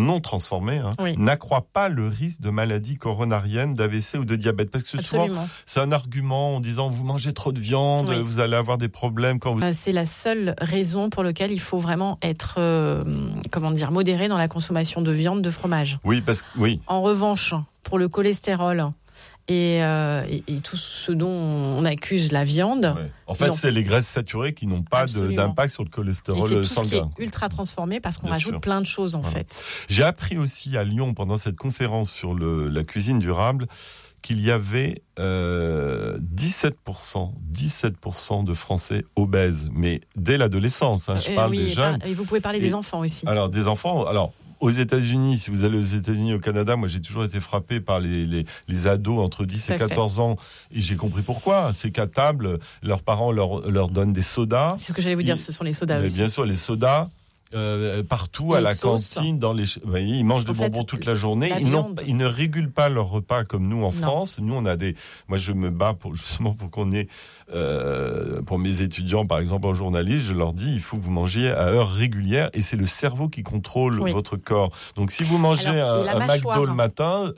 non transformés, n'accroît pas le risque de maladie coronarienne, d'AVC ou de diabète. Parce que souvent, c'est un argument en disant vous mangez trop de viande, vous allez avoir des problèmes quand vous... C'est la seule raison pour laquelle il faut vraiment être modéré dans la consommation de viande, de fromage. En revanche, pour le cholestérol et tout ce dont on accuse la viande... En fait, c'est les graisses saturées qui n'ont pas d'impact sur le cholestérol sanguin. C'est tout ce qui est ultra transformé parce qu'on rajoute plein de choses en fait. J'ai appris aussi à Lyon, pendant cette conférence sur la cuisine durable, qu'il y avait 17% de Français obèses, mais dès l'adolescence. Je parle des jeunes. Et vous pouvez parler des enfants aussi. Alors, des enfants... Aux États-Unis, si vous allez aux États-Unis, au Canada, moi j'ai toujours été frappé par les ados entre 10 et 14 ans. Et j'ai compris pourquoi. C'est qu'à table, leurs parents leur donnent des sodas. C'est ce que j'allais vous dire, ce sont les sodas aussi. Bien sûr, les sodas. Partout, à la cantine, ils mangent des bonbons toute la journée. Ils ne régulent pas leur repas comme nous en France. Nous, on a moi, je me bats pour qu'on ait, pour mes étudiants, par exemple, en journalisme, je leur dis, il faut que vous mangiez à heure régulière et c'est le cerveau qui contrôle votre corps. Donc, si vous mangez un McDo le matin,